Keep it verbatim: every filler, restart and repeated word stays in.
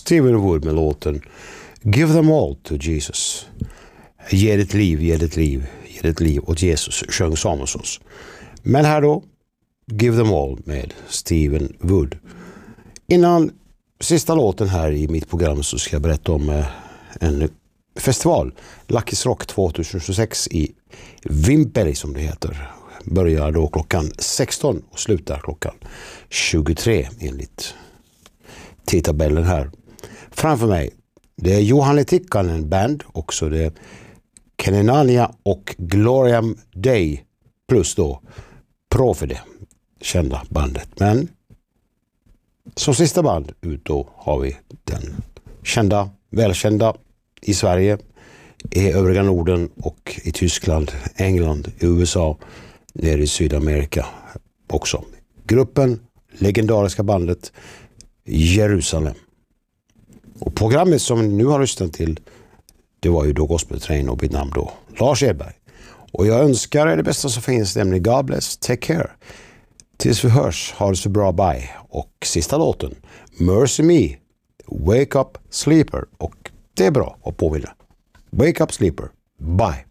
Stephen Wood med låten Give them all to Jesus. Ge ditt liv, ge ditt liv, ge ditt liv åt Jesus, sjöng Samuelssons. Men här då, Give them all med Stephen Wood. Innan sista låten här i mitt program så ska jag berätta om en festival, Lucky's Rock tjugohundratjugosex i Vimpeli som det heter. Börjar då klockan sexton och slutar klockan tjugotre enligt tidtabellen här. Framför mig, det är Juhani Tikkanen band, också det är Kenenania och Gloriam Day plus då Profide, kända bandet. Men som sista band ut då har vi den kända, välkända i Sverige, i övriga Norden och i Tyskland, England, U S A, nere i Sydamerika också. Gruppen, legendariska bandet Jerusalem. Och programmet som ni nu har lyssnat till, det var ju då Gospel Train och mitt namn då Lars Edberg. Och jag önskar er det bästa som finns, nämligen God bless, take care. Tills vi hörs, ha det så bra, bye. Och sista låten, Mercy Me, Wake Up Sleeper. Och det är bra att påminna. Wake Up Sleeper, bye.